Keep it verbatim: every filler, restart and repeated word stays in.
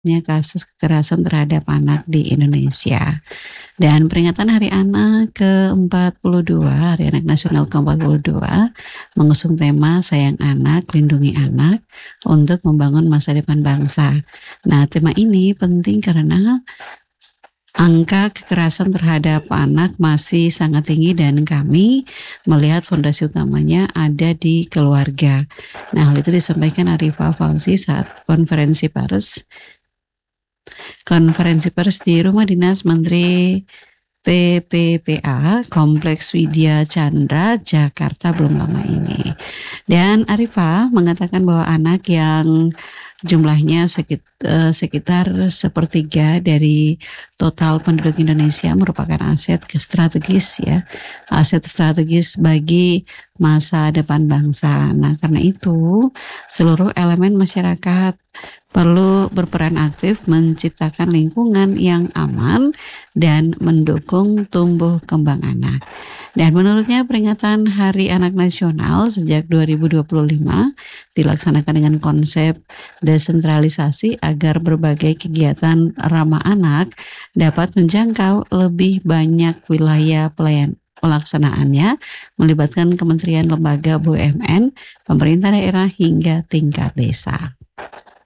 kasus kekerasan terhadap anak di Indonesia. Dan peringatan Hari Anak ke empat puluh dua, Hari Anak Nasional ke empat puluh dua, mengusung tema Sayang Anak, Lindungi Anak untuk membangun masa depan bangsa. Nah, tema ini penting karena angka kekerasan terhadap anak masih sangat tinggi dan kami melihat fondasi utamanya ada di keluarga. Nah, hal itu disampaikan Arifah Fauzi saat konferensi pers konferensi pers di Rumah Dinas Menteri P P P A Kompleks Widya Chandra Jakarta belum lama ini. Dan Arifah mengatakan bahwa anak yang jumlahnya sekitar, sekitar sepertiga dari total penduduk Indonesia merupakan aset strategis ya, aset strategis bagi masa depan bangsa. Nah, karena itu seluruh elemen masyarakat perlu berperan aktif menciptakan lingkungan yang aman dan mendukung tumbuh kembang anak. Dan menurutnya peringatan Hari Anak Nasional sejak dua ribu dua puluh lima dilaksanakan dengan konsep desentralisasi agar berbagai kegiatan ramah anak dapat menjangkau lebih banyak wilayah pelayan pelaksanaannya melibatkan kementerian, lembaga, B U M N, pemerintah daerah hingga tingkat desa.